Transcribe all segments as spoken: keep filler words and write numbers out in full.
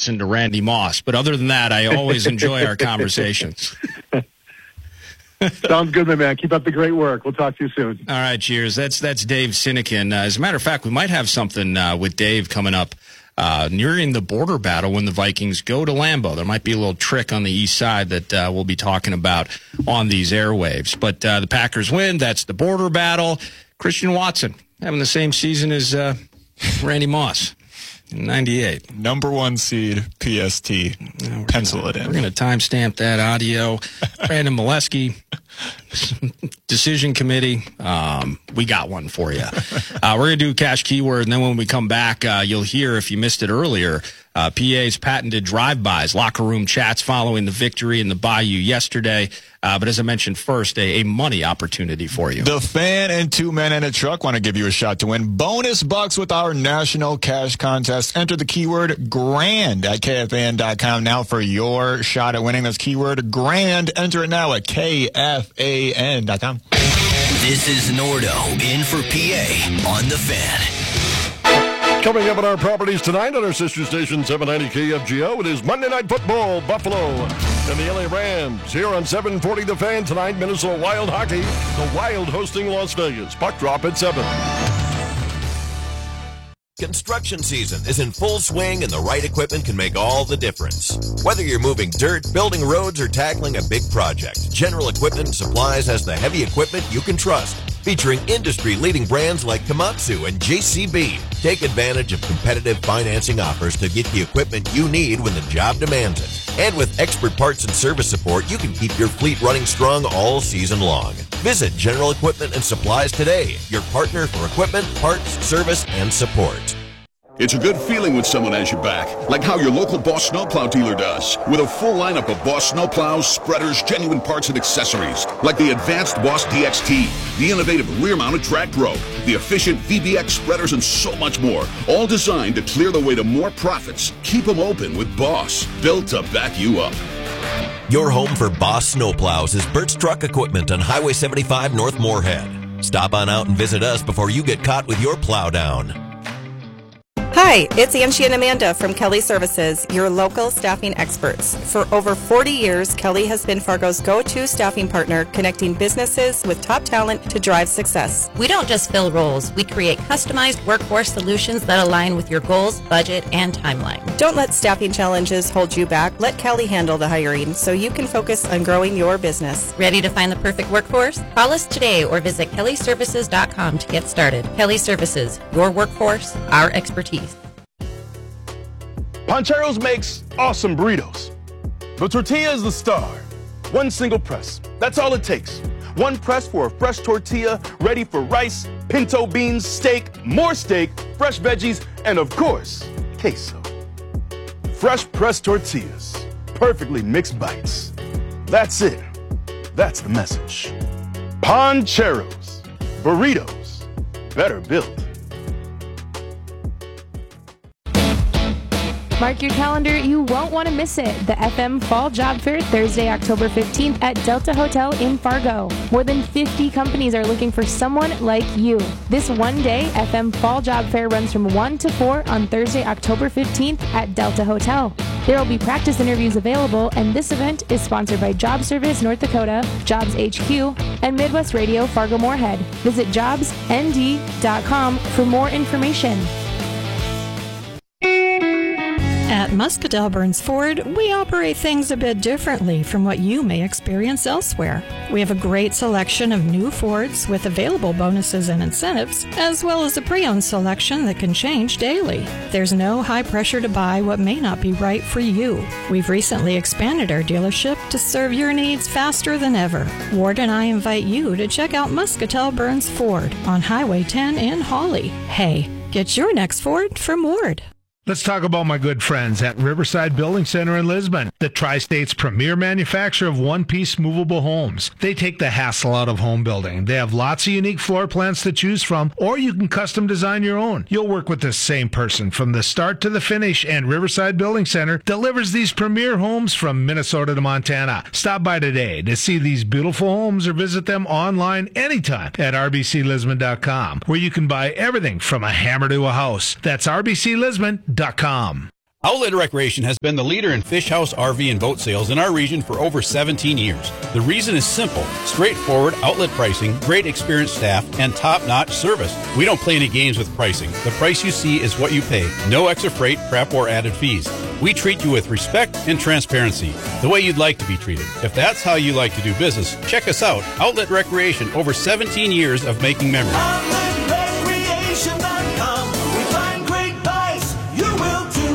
listen to Randy Moss. But other than that, I always enjoy our conversations. Sounds good, my man. Keep up the great work. We'll talk to you soon. All right, cheers. That's that's Dave Sinekin. Uh, as a matter of fact, we might have something uh, with Dave coming up uh, nearing the border battle when the Vikings go to Lambeau. There might be a little trick on the east side that uh, we'll be talking about on these airwaves. But uh, the Packers win. That's the border battle. Christian Watson having the same season as uh, Randy Moss. ninety-eight. Number one seed, P S T. No, Pencil gonna, it in. We're going to timestamp that audio. Brandon Molesky, decision committee. Um, we got one for you. Uh, we're going to do cash keyword, and then when we come back, uh, you'll hear, if you missed it earlier, uh, P A's patented drive-bys, locker room chats following the victory in the Bayou yesterday. Uh, but as I mentioned first, a, a money opportunity for you. The Fan and Two Men in a Truck want to give you a shot to win bonus bucks with our national cash contest. Enter the keyword GRAND at K F A N dot com now for your shot at winning. This keyword GRAND. Enter it now at K F A N dot com. This is Nordo in for P A on The Fan. Coming up on our properties tonight on our sister station seven ninety K F G O, it is Monday Night Football, Buffalo and the L A Rams. Here on seven forty The Fan tonight, Minnesota Wild Hockey, the Wild hosting Las Vegas. Puck drop at seven. Construction season is in full swing, and the right equipment can make all the difference. Whether you're moving dirt, building roads, or tackling a big project, General Equipment and Supplies has the heavy equipment you can trust. Featuring industry-leading brands like Komatsu and J C B. Take advantage of competitive financing offers to get the equipment you need when the job demands it. And with expert parts and service support, you can keep your fleet running strong all season long. Visit General Equipment and Supplies today, your partner for equipment, parts, service, and support. It's a good feeling when someone has your back, like how your local Boss Snowplow dealer does, with a full lineup of Boss Snowplows, spreaders, genuine parts, and accessories, like the advanced Boss D X T, the innovative rear-mounted track probe, the efficient V B X spreaders, and so much more, all designed to clear the way to more profits. Keep them open with Boss, built to back you up. Your home for Boss Snowplows is Bert's Truck Equipment on Highway seventy-five North Moorhead. Stop on out and visit us before you get caught with your plow down. Hi, it's Angie and Amanda from Kelly Services, your local staffing experts. For over forty years, Kelly has been Fargo's go-to staffing partner, connecting businesses with top talent to drive success. We don't just fill roles. We create customized workforce solutions that align with your goals, budget, and timeline. Don't let staffing challenges hold you back. Let Kelly handle the hiring so you can focus on growing your business. Ready to find the perfect workforce? Call us today or visit kelly services dot com to get started. Kelly Services, your workforce, our expertise. Pancheros makes awesome burritos. The tortilla is the star. One single press. That's all it takes. One press for a fresh tortilla ready for rice, pinto beans, steak, more steak, fresh veggies, and of course, queso. Fresh pressed tortillas. Perfectly mixed bites. That's it. That's the message. Pancheros. Burritos. Better built. Mark your calendar, you won't want to miss it. The F M Fall Job Fair, Thursday, October fifteenth at Delta Hotel in Fargo. More than fifty companies are looking for someone like you. This one-day F M Fall Job Fair runs from one to four on Thursday, October fifteenth at Delta Hotel. There will be practice interviews available, and this event is sponsored by Job Service North Dakota, Jobs H Q, and Midwest Radio Fargo Moorhead. Visit jobs n d dot com for more information. At Muscatell Burns Ford, we operate things a bit differently from what you may experience elsewhere. We have a great selection of new Fords with available bonuses and incentives, as well as a pre-owned selection that can change daily. There's no high pressure to buy what may not be right for you. We've recently expanded our dealership to serve your needs faster than ever. Ward and I invite you to check out Muscatell Burns Ford on Highway ten in Hawley. Hey, get your next Ford from Ward. Let's talk about my good friends at Riverside Building Center in Lisbon, the Tri-State's premier manufacturer of one-piece movable homes. They take the hassle out of home building. They have lots of unique floor plans to choose from, or you can custom design your own. You'll work with the same person from the start to the finish, and Riverside Building Center delivers these premier homes from Minnesota to Montana. Stop by today to see these beautiful homes or visit them online anytime at r b c lisbon dot com, where you can buy everything from a hammer to a house. That's r b c lisbon dot com. Outlet Recreation has been the leader in fish house, R V, and boat sales in our region for over seventeen years. The reason is simple: straightforward outlet pricing, great experienced staff, and top-notch service. We don't play any games with pricing. The price you see is what you pay. No extra freight, prep, or added fees. We treat you with respect and transparency, the way you'd like to be treated. If that's how you like to do business, check us out. Outlet Recreation, over seventeen years of making memories. outlet recreation dot com. We find great buys. You will too.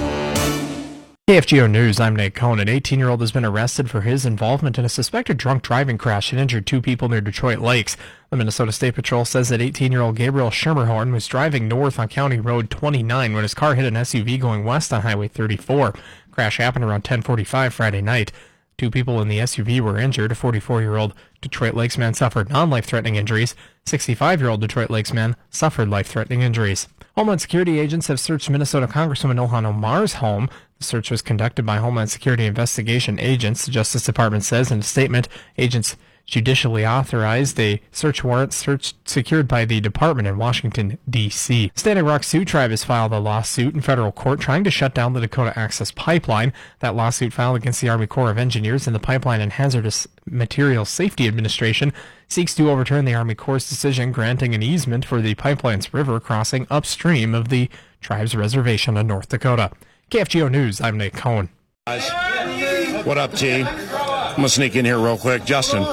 K F G O News, I'm Nate Cohn. An eighteen-year-old has been arrested for his involvement in a suspected drunk driving crash that injured two people near Detroit Lakes. The Minnesota State Patrol says that eighteen-year-old Gabriel Schermerhorn was driving north on County Road twenty-nine when his car hit an S U V going west on Highway thirty-four. Crash happened around ten forty-five Friday night. Two people in the S U V were injured. A forty-four-year-old Detroit Lakes man suffered non-life-threatening injuries. sixty-five-year-old Detroit Lakes man suffered life-threatening injuries. Homeland Security agents have searched Minnesota Congresswoman Ilhan Omar's home. The search was conducted by Homeland Security investigation agents. The Justice Department says in a statement, agents judicially authorized a search warrant search secured by the department in Washington, D C Standing Rock Sioux Tribe has filed a lawsuit in federal court trying to shut down the Dakota Access Pipeline. That lawsuit filed against the Army Corps of Engineers and the Pipeline and Hazardous Materials Safety Administration seeks to overturn the Army Corps' decision granting an easement for the pipeline's river crossing upstream of the tribe's reservation in North Dakota. K F G O News, I'm Nate Cohn. What up, T? I'm going to sneak in here real quick. Justin.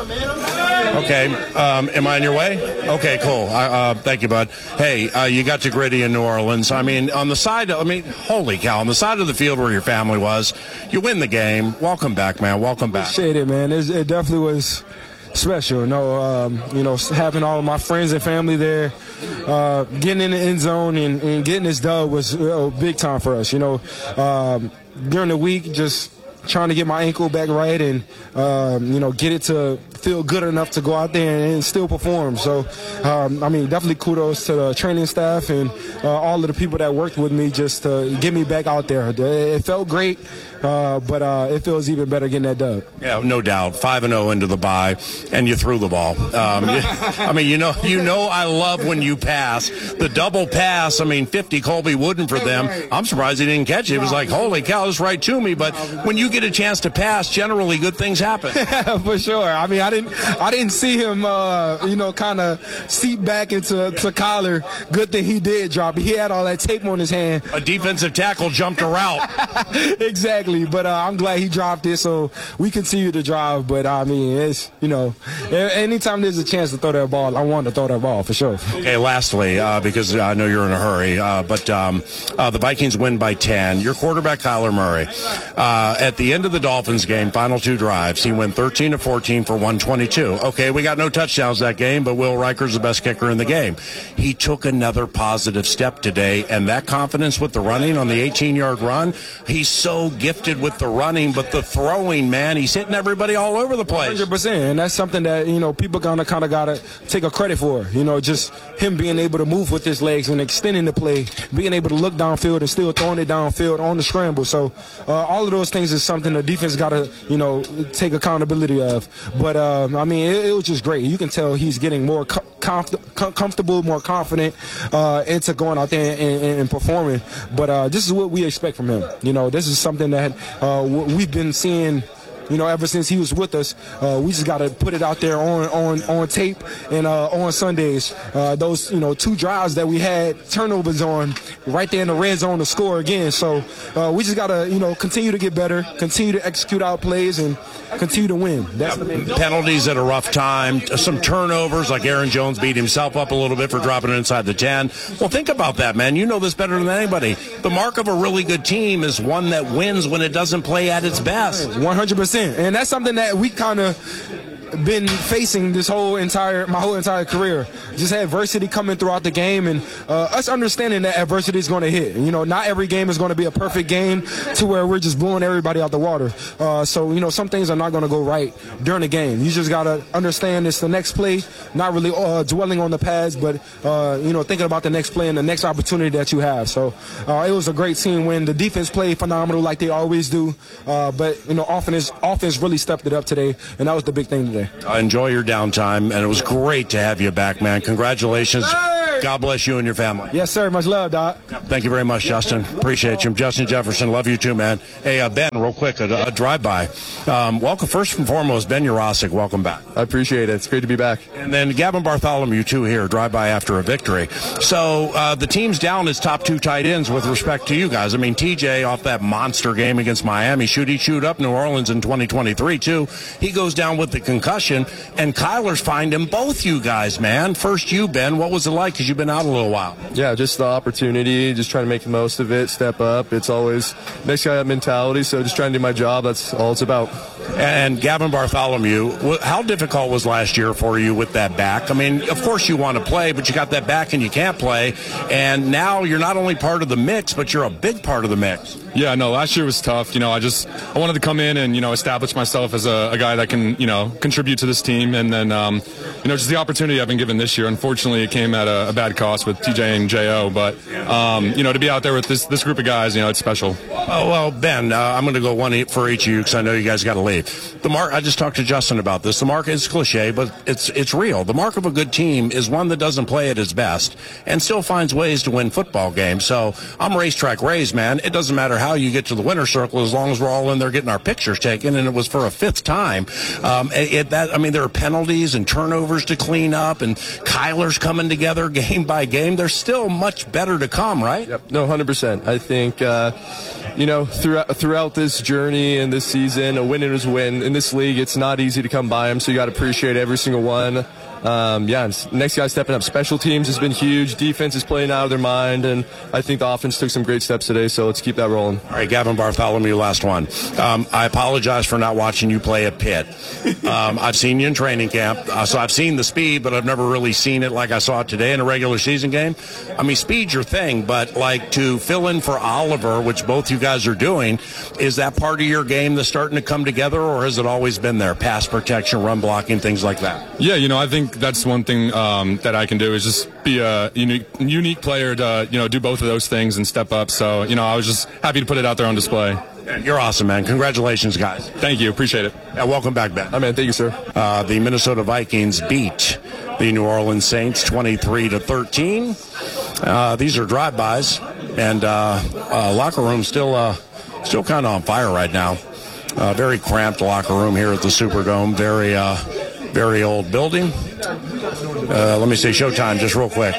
Okay. Um, am I on your way? Okay, cool. Uh, thank you, bud. Hey, uh, you got to Gritty in New Orleans. I mean, on the side, I mean, holy cow, on the side of the field where your family was, you win the game. Welcome back, man. Welcome back. Appreciate it, man. It's, it definitely was special. No, um, you know, having all of my friends and family there, uh, getting in the end zone and, and getting this dub was uh, big time for us. You know, um, during the week, just trying to get my ankle back right and, um, you know, get it to feel good enough to go out there and, and still perform. So, um, I mean, definitely kudos to the training staff and uh, all of the people that worked with me just to get me back out there. It felt great, uh, but uh, it feels even better getting that dub. Yeah, no doubt. five and oh into the bye, and you threw the ball. Um, I mean, you know, you know, I love when you pass. The double pass, I mean, fifty Colby Wooden for them. I'm surprised he didn't catch it. It was like, holy cow, it's right to me. But when you get a chance to pass, generally good things happen. For sure. I mean, I didn't, I didn't see him, uh, you know, kind of seep back into to Kyler. Good thing he did drop it. He had all that tape on his hand. A defensive tackle jumped a route. Exactly. But uh, I'm glad he dropped it, so we continue to drive. But I mean, it's, you know, anytime there's a chance to throw that ball, I want to throw that ball for sure. Okay. Lastly, uh, because I know you're in a hurry, uh, but um, uh, the Vikings win by ten. Your quarterback Kyler Murray, uh, at the end of the Dolphins game, final two drives, he went thirteen to fourteen for one twenty-two. Okay, we got no touchdowns that game, but Will Riker's the best kicker in the game. He took another positive step today, and that confidence with the running on the eighteen-yard run, he's so gifted with the running, but the throwing, man, he's hitting everybody all over the place. one hundred percent, and that's something that, you know, people gonna kind of got to take a credit for. You know, just him being able to move with his legs and extending the play, being able to look downfield and still throwing it downfield on the scramble. So uh, all of those things is something the defense got to, you know, take accountability of. But, uh, I mean, it, it was just great. You can tell he's getting more com- comf- com- comfortable, more confident uh, into going out there and, and, and performing. But uh, this is what we expect from him. You know, this is something that uh, we've been seeing, you know, ever since he was with us. Uh, we just got to put it out there on on, on tape and uh, on Sundays. Uh, those, you know, two drives that we had turnovers on right there in the red zone to score again. So uh, we just got to, you know, continue to get better, continue to execute our plays, and continue to win. That's the main penalties at a rough time, some turnovers, like Aaron Jones beat himself up a little bit for dropping it inside the ten. Well, think about that, man. You know this better than anybody. The mark of a really good team is one that wins when it doesn't play at its best. one hundred percent. And that's something that we kind of been facing this whole entire my whole entire career. Just had adversity coming throughout the game, and uh, us understanding that adversity is going to hit. You know, not every game is going to be a perfect game to where we're just blowing everybody out the water. Uh, so, you know, some things are not going to go right during the game. You just got to understand it's the next play, not really uh, dwelling on the past, but, uh, you know, thinking about the next play and the next opportunity that you have. So uh, it was a great team win. The defense played phenomenal like they always do, uh, but, you know, offense, offense really stepped it up today, and that was the big thing today. Uh, enjoy your downtime, and it was great to have you back, man. Congratulations. Hey! God bless you and your family. Yes, sir. Much love, Doc. Thank you very much, Justin. Appreciate you. I'm Justin Jefferson. Love you too, man. Hey, uh, Ben, real quick, a, a drive-by. Um, welcome, first and foremost, Ben Urosic. Welcome back. I appreciate it. It's great to be back. And then Gavin Bartholomew, too, here, drive-by after a victory. So uh, the team's down its top two tight ends with respect to you guys. I mean, T J off that monster game against Miami, shoot he chewed up New Orleans in twenty twenty-three, too. He goes down with the concussion, and Kyler's finding both you guys, man. First you, Ben. What was it like? Because you've been out a little while. Yeah, just the opportunity, just trying to make the most of it, step up. It's always next guy up mentality, so just trying to do my job. That's all it's about. And Gavin Bartholomew, how difficult was last year for you with that back? I mean, of course you want to play, but you got that back and you can't play. And now you're not only part of the mix, but you're a big part of the mix. Yeah, no, last year was tough. You know, I just I wanted to come in and, you know, establish myself as a, a guy that can, you know, contribute to this team. And then, um, you know, just the opportunity I've been given this year. Unfortunately, it came at a, a bad cost with T J and J O. But, um, you know, to be out there with this, this group of guys, you know, it's special. Oh, well, Ben, uh, I'm going to go one for each of you because I know you guys got to leave. The mark, I just talked to Justin about this. The mark is cliche, but it's it's real. The mark of a good team is one that doesn't play at its best and still finds ways to win football games. So I'm racetrack raised, man. It doesn't matter how you get to the winner's circle as long as we're all in there getting our pictures taken, and it was for a fifth time. Um, it, it, that I mean, there are penalties and turnovers to clean up, and Kyler's coming together game by game. There's still much better to come, right? Yep. No, one hundred percent. I think, uh, you know, throughout, throughout this journey and this season, a win is a win. In this league, it's not easy to come by them, so you got to appreciate every single one. Um, yeah, next guy stepping up. Special teams has been huge. Defense is playing out of their mind, and I think the offense took some great steps today, so let's keep that rolling. All right, Gavin Bartholomew, last one. Um, I apologize for not watching you play at Pitt. Um, I've seen you in training camp, uh, so I've seen the speed, but I've never really seen it like I saw it today in a regular season game. I mean, speed's your thing, but like to fill in for Oliver, which both you guys are doing, is that part of your game that's starting to come together, or has it always been there? Pass protection, run blocking, things like that. Yeah, you know, I think that's one thing um, that I can do is just be a unique, unique player to, you know, do both of those things and step up. So, you know, I was just happy to put it out there on display. You're awesome, man. Congratulations, guys. Thank you. Appreciate it. Yeah, welcome back, Ben. Oh, man, thank you, sir. Uh, the Minnesota Vikings beat the New Orleans Saints twenty-three to thirteen. Uh, these are drive-bys, and uh, uh, locker room still, uh, still kind of on fire right now. Uh, very cramped locker room here at the Superdome. Very, uh, very old building. Uh, let me say Showtime just real quick.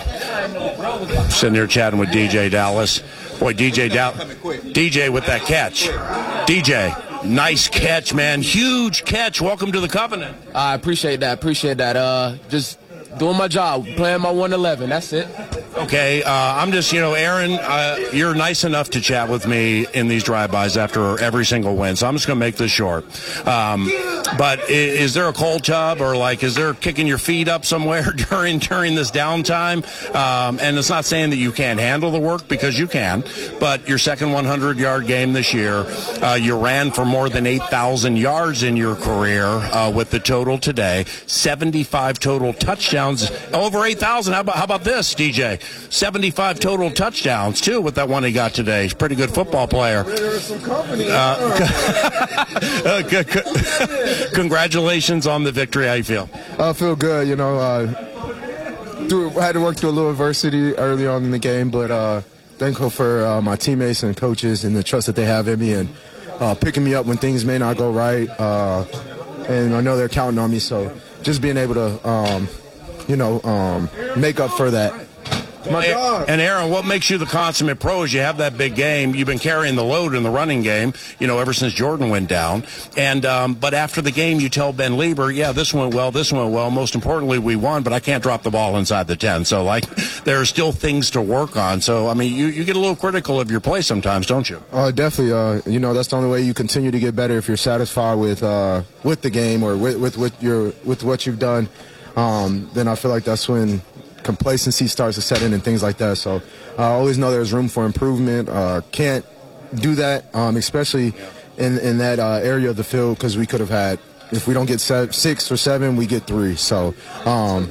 Sitting here chatting with D J Dallas. Boy, D J Dallas. D J with that catch. D J, nice catch, man. Huge catch. Welcome to the Covenant. I appreciate that. Appreciate that. Uh, just doing my job, playing my one eleven. That's it. Okay, uh, I'm just, you know, Aaron, uh, you're nice enough to chat with me in these drive-bys after every single win, so I'm just going to make this short. Um, but is, is there a cold tub, or, like, is there kicking your feet up somewhere during during this downtime? Um, and it's not saying that you can't handle the work, because you can, but your second hundred-yard game this year, uh, you ran for more than eight thousand yards in your career uh, with the total today, seventy-five total touchdowns, over eight thousand. How about, how about this, D J? seventy-five total touchdowns, too, with that one he got today. He's a pretty good football player. Uh, c- c- congratulations on the victory. How you feel? I feel good. You know, uh, through, had to work through a little adversity early on in the game, but uh, thankful for uh, my teammates and coaches and the trust that they have in me, and uh, picking me up when things may not go right. Uh, and I know they're counting on me, so just being able to, um, you know, um, make up for that. My God. And Aaron, what makes you the consummate pro is you have that big game. You've been carrying the load in the running game, you know, ever since Jordan went down. And um, but after the game, you tell Ben Lieber, yeah, this went well, this went well. Most importantly, we won, but I can't drop the ball inside the ten. So, like, there are still things to work on. So, I mean, you, you get a little critical of your play sometimes, don't you? Uh, definitely. Uh, you know, that's the only way you continue to get better, if you're satisfied with uh, with the game or with with, with your with what you've done. Um, then I feel like that's when complacency starts to set in and things like that. So I always know there's room for improvement. Uh, can't do that, um, especially in, in that uh, area of the field, because we could have had, if we don't get seven, six or seven, we get three. So um,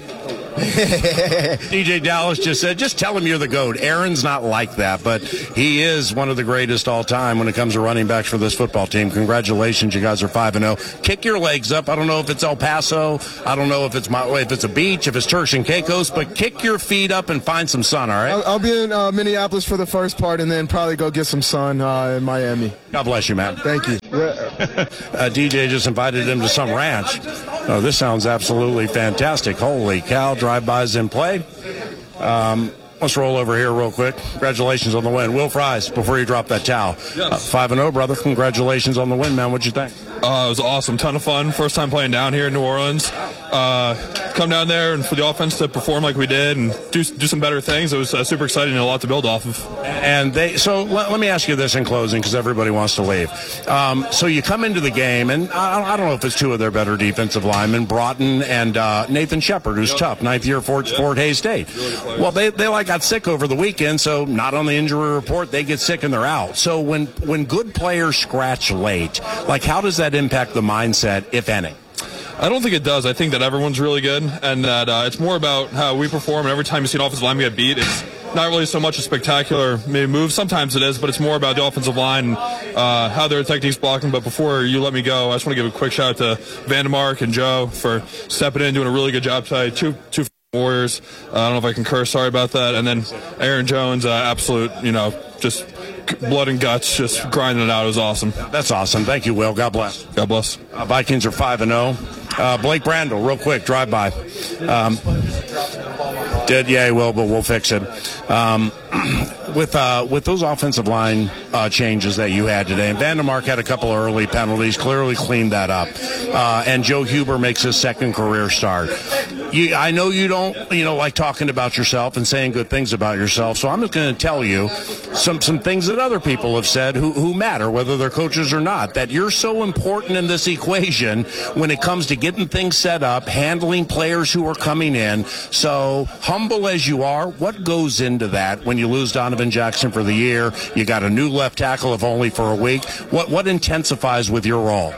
D J Dallas just said, just tell him you're the GOAT. Aaron's not like that, but he is one of the greatest all time when it comes to running backs for this football team. Congratulations, you guys are five and oh. Kick your legs up. I don't know if it's El Paso. I don't know if it's my, if it's a beach, if it's Turks and Caicos, but kick your feet up and find some sun, all right? I'll, I'll be in uh, Minneapolis for the first part and then probably go get some sun uh, in Miami. God bless you, man. Thank you. uh, D J just invited him to some ranch. Oh, this sounds absolutely fantastic. Holy cow, drive-bys in play. Um, let's roll over here real quick. Congratulations on the win. Will Fries, before you drop that towel. Yes. Uh, five and oh, brother. Congratulations on the win, man. What'd you think? Uh, it was awesome. Ton of fun. First time playing down here in New Orleans. Uh, come down there and for the offense to perform like we did and do do some better things. It was uh, super exciting and a lot to build off of. And they so let, let me ask you this in closing because everybody wants to leave. Um, so you come into the game, and I, I don't know if it's two of their better defensive linemen, Broughton and uh, Nathan Shepard, who's tough, ninth year Fort, Fort Hays State. Well, they, they like got sick over the weekend, so not on the injury report. They get sick and they're out. So when, when good players scratch late, like how does that impact the mindset, if any? I don't think it does. I think that everyone's really good, and that uh, it's more about how we perform. And every time you see an offensive lineman get beat, it's not really so much a spectacular maybe move. Sometimes it is, but it's more about the offensive line and uh, how their technique's blocking. But before you let me go, I just want to give a quick shout out to Vandemark and Joe for stepping in, doing a really good job today. Two, two Warriors. Uh, I don't know if I can curse. Sorry about that. And then Aaron Jones, uh, absolute, you know, just blood and guts, just grinding it out. It was awesome. That's awesome. Thank you, Will. God bless. God bless. Uh, Vikings are five and oh. Uh, Blake Brandel, real quick, drive by. Um, did, yeah, Will, but we'll fix it. Um, with uh, with those offensive line uh, changes that you had today, and Vandemark had a couple of early penalties, clearly cleaned that up. Uh, and Joe Huber makes his second career start. You, I know you don't, you know, like talking about yourself and saying good things about yourself, so I'm just going to tell you some some things that other people have said who, who matter, whether they're coaches or not, that you're so important in this equation when it comes to getting things set up, handling players who are coming in. So humble as you are, what goes into that when you lose Donovan Jackson for the year? You got a new left tackle, if only for a week. What, what intensifies with your role?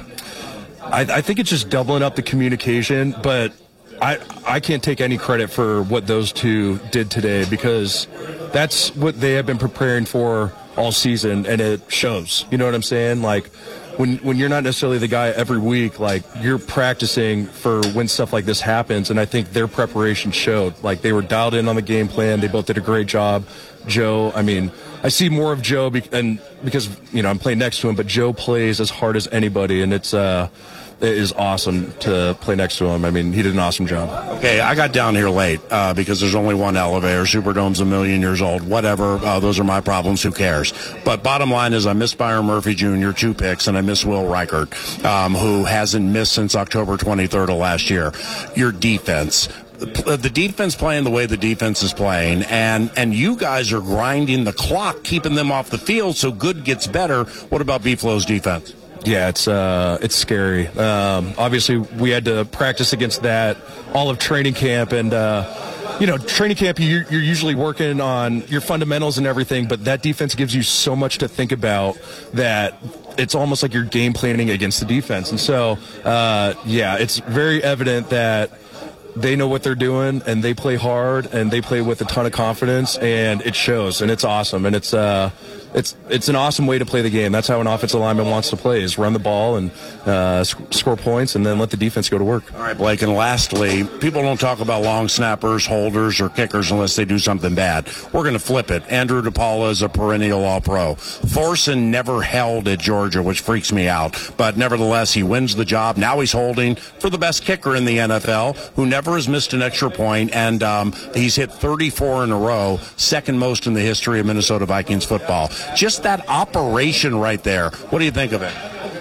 I, I think it's just doubling up the communication, but I, I can't take any credit for what those two did today because that's what they have been preparing for all season, and it shows. You know what I'm saying? Like, when when you're not necessarily the guy every week, like, you're practicing for when stuff like this happens, and I think their preparation showed. Like, they were dialed in on the game plan. They both did a great job. Joe, I mean, I see more of Joe be- and because, you know, I'm playing next to him, but Joe plays as hard as anybody, and it's uh, it is awesome to play next to him. I mean, he did an awesome job. Okay, I got down here late uh, because there's only one elevator. Superdome's a million years old. Whatever. Uh, those are my problems. Who cares? But bottom line is I miss Byron Murphy Junior, two picks, and I miss Will Reichert, um, who hasn't missed since October twenty-third of last year. Your defense. The defense playing the way the defense is playing, and, and you guys are grinding the clock, keeping them off the field so good gets better. What about B-Flow's defense? Yeah, it's uh, it's scary. Um, obviously, we had to practice against that all of training camp, and uh, you know, training camp, you're, you're usually working on your fundamentals and everything, but that defense gives you so much to think about that it's almost like you're game planning against the defense. And so, uh, yeah, it's very evident that they know what they're doing, and they play hard, and they play with a ton of confidence, and it shows, and it's awesome, and it's uh, it's it's an awesome way to play the game. That's how an offensive lineman wants to play: is run the ball and uh, sc- score points, and then let the defense go to work. All right, Blake. And lastly, people don't talk about long snappers, holders, or kickers unless they do something bad. We're going to flip it. Andrew DePaula is a perennial All-Pro. Thorson never held at Georgia, which freaks me out, but nevertheless, he wins the job. Now he's holding for the best kicker in the N F L, who never has missed an extra point, and um, he's hit thirty-four in a row, second most in the history of Minnesota Vikings football. Just that operation right there. What do you think of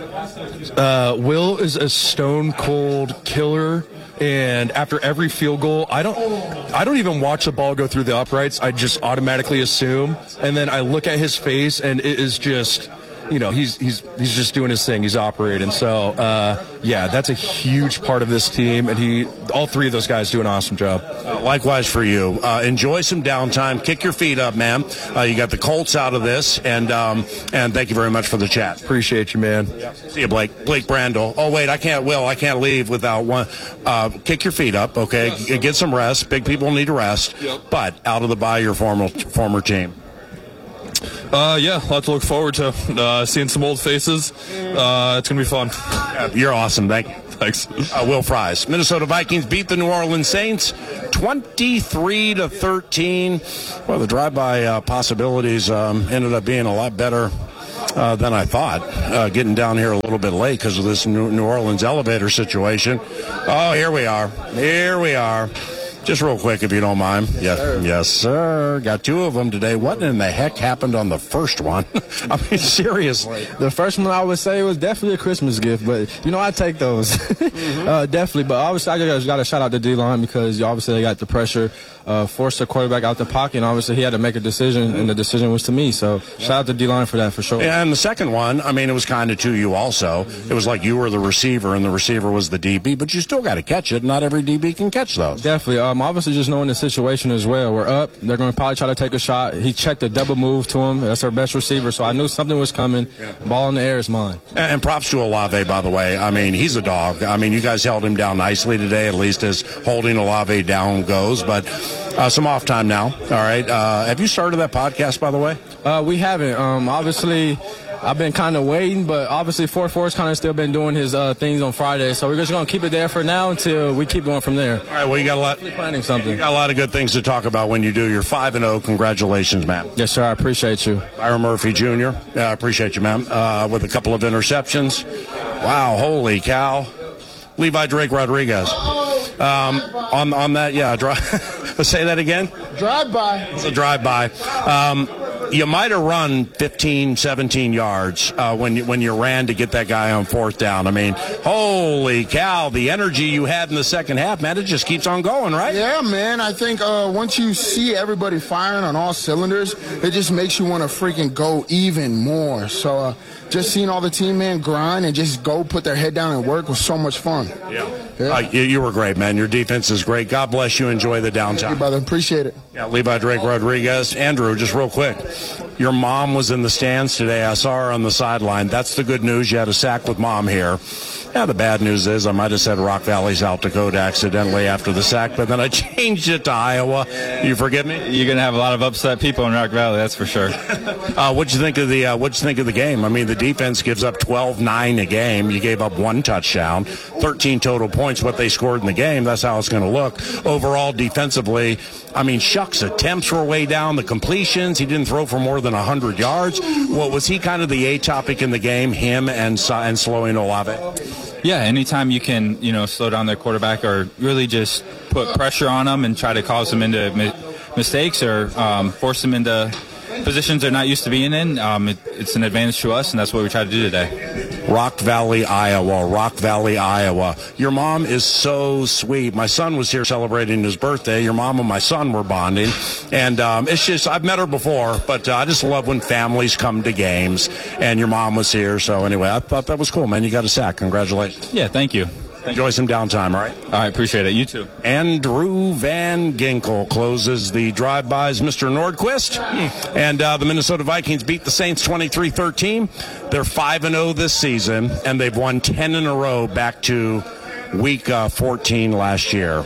it? Uh, Will is a stone cold killer, and after every field goal, I don't, I don't even watch the ball go through the uprights. I just automatically assume, and then I look at his face, and it is just, you know, he's he's he's just doing his thing. He's operating. So, uh, yeah, that's a huge part of this team, and he, all three of those guys do an awesome job. Uh, likewise for you. Uh, enjoy some downtime. Kick your feet up, man. Uh, you got the Colts out of this, and um, and thank you very much for the chat. Appreciate you, man. Yeah. See you, Blake. Blake Brandel. Oh, wait, I can't, Will, I can't leave without one. Uh, kick your feet up, okay? G- Get some rest. Big people need to rest. Yep. But out of the bye, your former, former team. Uh, yeah, a lot to look forward to. Uh, seeing some old faces. Uh, it's going to be fun. Yeah, you're awesome. Thank you. Thanks. Uh, Will Fries. Minnesota Vikings beat the New Orleans Saints twenty-three to thirteen. Well, the drive-by uh, possibilities um, ended up being a lot better uh, than I thought. Uh, getting down here a little bit late because of this New, New Orleans elevator situation. Oh, here we are. Here we are. Just real quick, if you don't mind. Yes, yes, sir. Yes, sir. Got two of them today. What in the heck happened on the first one? I mean, seriously. The first one I would say was definitely a Christmas gift, but, you know, I take those. mm-hmm. uh, definitely. But obviously, I just got to shout out to D-line because obviously they got the pressure, uh, forced the quarterback out the pocket, and obviously he had to make a decision, and the decision was to me. So shout out to D-line for that, for sure. Yeah, and the second one, I mean, it was kind of to you also. It was like you were the receiver, and the receiver was the D B, but you still got to catch it. Not every D B can catch those. Definitely. Um, obviously, just knowing the situation as well. We're up. They're going to probably try to take a shot. He checked a double move to him. That's our best receiver, so I knew something was coming. Yeah. Ball in the air is mine. And, and props to Olave, by the way. I mean, he's a dog. I mean, you guys held him down nicely today, at least as holding Olave down goes. But uh, some off time now. All right. Uh, have you started that podcast, by the way? Uh, we haven't. Um, obviously, I've been kind of waiting, but obviously four four's kind of still been doing his uh, things on Friday, so we're just going to keep it there for now until we keep going from there. All right, well, you got a lot, planning something. You got a lot of good things to talk about when you do. You're five and oh. Congratulations, man. Yes, sir. I appreciate you. Byron Murphy Junior Yeah, I appreciate you, man. Uh, with a couple of interceptions. Wow, holy cow. Levi Drake Rodriguez. Um, on on that, yeah. Dri- say that again. Drive-by. It's a drive-by. Um, you might have run fifteen, seventeen yards uh, when you, when you ran to get that guy on fourth down. I mean, holy cow, the energy you had in the second half, man, it just keeps on going, right? Yeah, man. I think uh, once you see everybody firing on all cylinders, it just makes you want to freaking go even more. So uh, just seeing all the team, man, grind and just go put their head down and work was so much fun. Yeah. yeah. Uh, you, you were great, man. Your defense is great. God bless you. Enjoy the downtime. Thank you, brother. Appreciate it. Yeah, Levi Drake Rodriguez. Andrew, just real quick. Your mom was in the stands today. I saw her on the sideline. That's the good news. You had a sack with mom here. Yeah, the bad news is I might have said Rock Valley, South Dakota accidentally after the sack, but then I changed it to Iowa. You forgive me? You're going to have a lot of upset people in Rock Valley, that's for sure. uh, what'd you think of the uh, What'd you think of the game? I mean, the defense gives up twelve nine a game. You gave up one touchdown, thirteen total points. What they scored in the game, that's how it's going to look. Overall, defensively, I mean, shucks, attempts were way down. The completions, he didn't throw for more than one hundred yards. Well, was he kind of the A topic in the game, him and and slowing Olave? Yeah, anytime you can, you know, slow down their quarterback or really just put pressure on them and try to cause them into mi- mistakes or um, force them into positions they're not used to being in, um, it, it's an advantage to us, and that's what we try to do today. Rock Valley, Iowa. Rock Valley, Iowa. Your mom is so sweet. My son was here celebrating his birthday. Your mom and my son were bonding. And um, it's just, I've met her before, but uh, I just love when families come to games. And your mom was here. So anyway, I thought that was cool, man. You got a sack. Congratulations. Yeah, thank you. Enjoy some downtime, all right? All right, appreciate it. You too. Andrew Van Ginkel closes the drive-bys. Mister Nordquist. And uh, the Minnesota Vikings beat the Saints twenty-three thirteen. They're five and oh this season, and they've won ten in a row back to week uh, fourteen last year.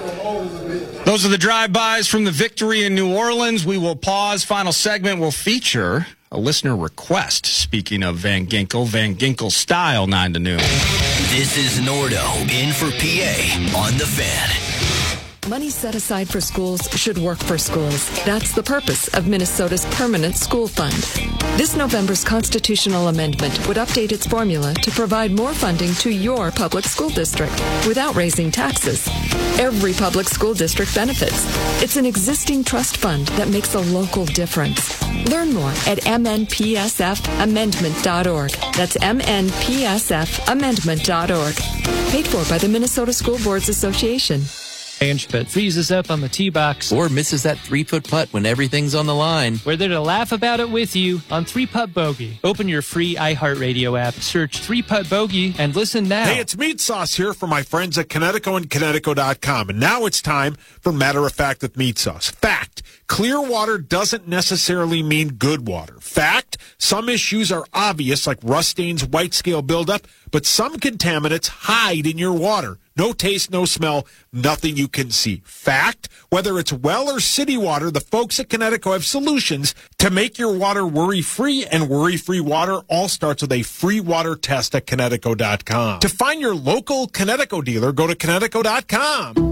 Those are the drive-bys from the victory in New Orleans. We will pause. Final segment will feature a listener request. Speaking of Van Ginkel, Van Ginkel style, nine to noon. This is Nordo in for P A on The Fan. Money set aside for schools should work for schools. That's the purpose of Minnesota's Permanent School Fund. This November's constitutional amendment would update its formula to provide more funding to your public school district without raising taxes. Every public school district benefits. It's an existing trust fund that makes a local difference. Learn more at m n p s f amendment dot org. That's m n p s f amendment dot org. Paid for by the Minnesota School Boards Association. If it freezes up on the tee box or misses that three-foot putt when everything's on the line, we're there to laugh about it with you on Three Putt Bogey. Open your free iHeartRadio app, search Three Putt Bogey, and listen now. Hey, it's Meat Sauce here for my friends at Connecticut and Connecticut dot com. And now it's time for Matter of Fact with Meat Sauce. Fact, clear water doesn't necessarily mean good water. Fact, some issues are obvious like rust stains, white scale buildup, but some contaminants hide in your water. No taste, no smell, nothing you can see. Fact, whether it's well or city water, the folks at Connecticut have solutions to make your water worry-free, and worry-free water all starts with a free water test at Connecticut dot com. To find your local Connecticut dealer, go to Connecticut dot com.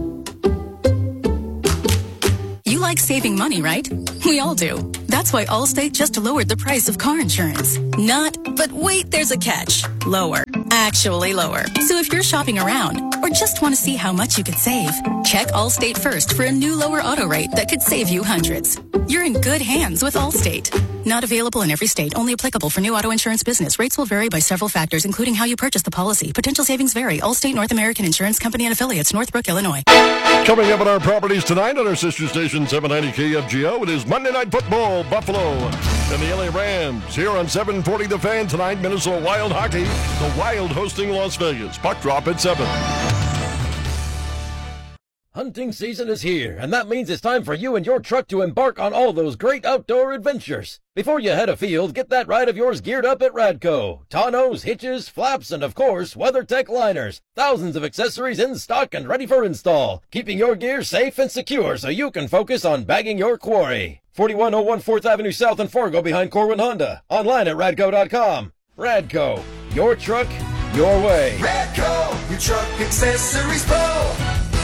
You like saving money, right? We all do. That's why Allstate just lowered the price of car insurance. Not, but wait, there's a catch. Lower. Actually lower. So if you're shopping around or just want to see how much you could save, check Allstate first for a new lower auto rate that could save you hundreds. You're in good hands with Allstate. Not available in every state. Only applicable for new auto insurance business. Rates will vary by several factors, including how you purchase the policy. Potential savings vary. Allstate North American Insurance Company and affiliates, Northbrook, Illinois. Coming up on our properties tonight on our sister station, seven ninety K F G O, it is Monday Night Football, Buffalo and the L A Rams. Here on seven forty The Fan tonight, Minnesota Wild Hockey. The Wild hosting Las Vegas. Puck drop at seven. Hunting season is here, and that means it's time for you and your truck to embark on all those great outdoor adventures. Before you head afield, get that ride of yours geared up at Radco. Tonneaus, hitches, flaps, and of course, WeatherTech liners. Thousands of accessories in stock and ready for install, keeping your gear safe and secure so you can focus on bagging your quarry. forty-one oh one fourth Avenue South in Fargo behind Corwin Honda. Online at radco dot com. Radco, your truck, your way. Radco, your truck accessories pro.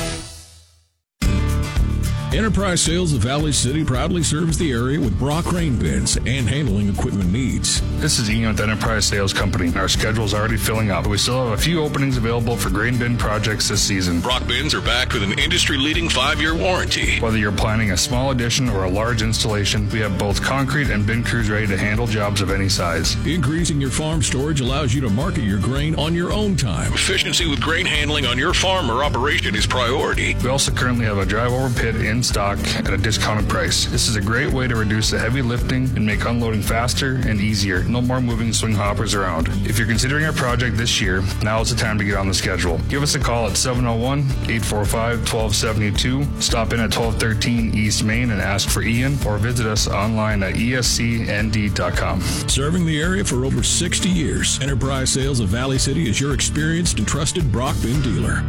Enterprise Sales of Valley City proudly serves the area with Brock grain bins and handling equipment needs. This is Ian with Enterprise Sales Company. Our schedule is already filling up. We still have a few openings available for grain bin projects this season. Brock bins are backed with an industry-leading five-year warranty. Whether you're planning a small addition or a large installation, we have both concrete and bin crews ready to handle jobs of any size. Increasing your farm storage allows you to market your grain on your own time. Efficiency with grain handling on your farm or operation is priority. We also currently have a drive-over pit in stock at a discounted price. This is a great way to reduce the heavy lifting and make unloading faster and easier. No more moving swing hoppers around. If you're considering a project this year, now is the time to get on the schedule. Give us a call at seven oh one, eight four five, one two seven two. Stop in at twelve thirteen East Main and ask for Ian, or visit us online at E S C N D dot com. Serving the area for over sixty years, Enterprise Sales of Valley City is your experienced and trusted Brock bin dealer.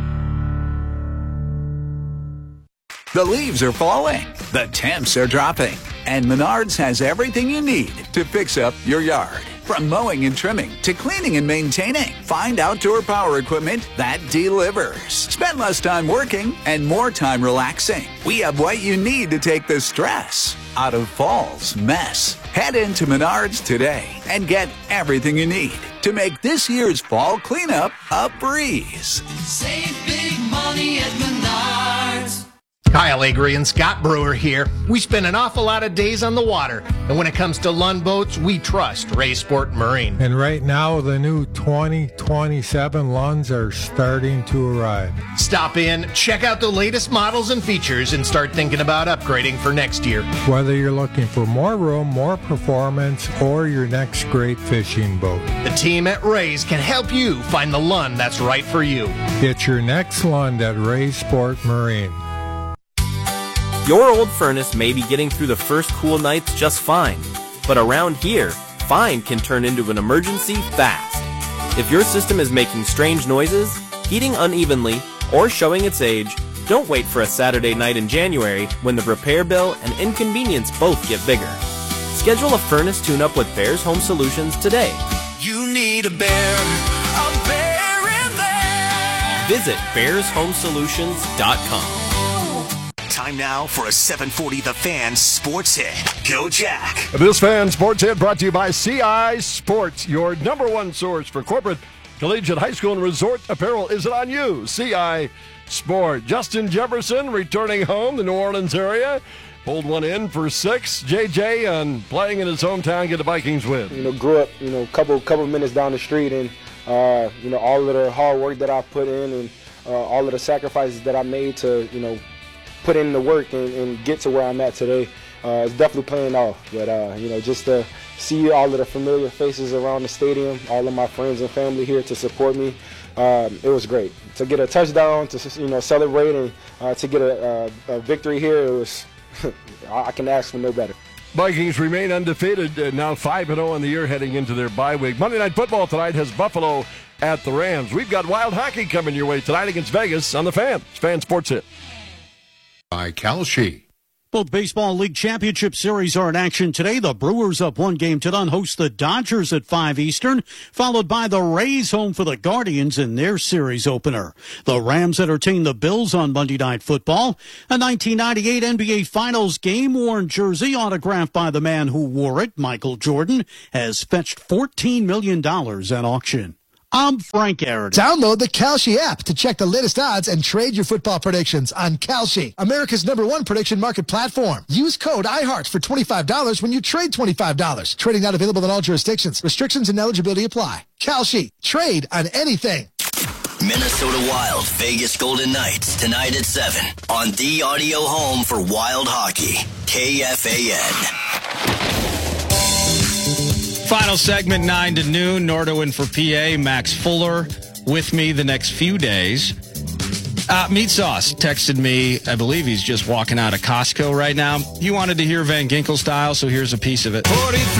The leaves are falling, the temps are dropping, and Menards has everything you need to fix up your yard. From mowing and trimming to cleaning and maintaining, find outdoor power equipment that delivers. Spend less time working and more time relaxing. We have what you need to take the stress out of fall's mess. Head into Menards today and get everything you need to make this year's fall cleanup a breeze. Save big money at Menards. Kyle Agri and Scott Brewer here. We spend an awful lot of days on the water, and when it comes to Lund boats, we trust Ray Sport Marine. And right now, the new twenty twenty-seven Lunds are starting to arrive. Stop in, check out the latest models and features, and start thinking about upgrading for next year. Whether you're looking for more room, more performance, or your next great fishing boat, the team at Ray's can help you find the Lund that's right for you. Get your next Lund at Ray Sport Marine. Your old furnace may be getting through the first cool nights just fine, but around here, fine can turn into an emergency fast. If your system is making strange noises, heating unevenly, or showing its age, don't wait for a Saturday night in January when the repair bill and inconvenience both get bigger. Schedule a furnace tune-up with Bears Home Solutions today. You need a bear, a bear in there. Visit bears home solutions dot com. Time now for a seven forty The Fan Sports Hit. Go Jack. This Fan Sports Hit brought to you by C I Sports, your number one source for corporate, collegiate, high school, and resort apparel. Is it on you? C I Sport. Justin Jefferson returning home to New Orleans area. Pulled one in for six. J J and playing in his hometown, get the Vikings win. You know, grew up, you know, couple couple minutes down the street, and uh, you know, all of the hard work that I put in, and uh, all of the sacrifices that I made to, you know, put in the work and, and get to where I'm at today, uh, it's definitely paying off. But, uh, you know, just to see all of the familiar faces around the stadium, all of my friends and family here to support me, um, it was great. To get a touchdown, to, you know, celebrate, and uh, to get a, a, a victory here, it was I can ask for no better. Vikings remain undefeated, uh, now five and oh in the year heading into their bye week. Monday Night Football tonight has Buffalo at the Rams. We've got wild hockey coming your way tonight against Vegas on the Fan. It's Fan Sports Hit. By Kalshi. Both Baseball League Championship Series are in action today. The Brewers up one game to none host the Dodgers at five Eastern, followed by the Rays home for the Guardians in their series opener. The Rams entertain the Bills on Monday Night Football. A nineteen ninety-eight N B A Finals game-worn jersey autographed by the man who wore it, Michael Jordan, has fetched fourteen million dollars at auction. I'm Frank Aron. Download the Kalshi app to check the latest odds and trade your football predictions on Kalshi, America's number one prediction market platform. Use code iHeart for twenty-five dollars when you trade twenty-five dollars. Trading not available in all jurisdictions. Restrictions and eligibility apply. Kalshi. Trade on anything. Minnesota Wild, Vegas Golden Knights, tonight at seven on the audio home for Wild Hockey, K F A N. Final segment, nine to noon. Nordo in for P A. Max Fuller with me the next few days. Uh, Meat Sauce texted me. I believe he's just walking out of Costco right now. He wanted to hear Van Ginkel style, so here's a piece of it.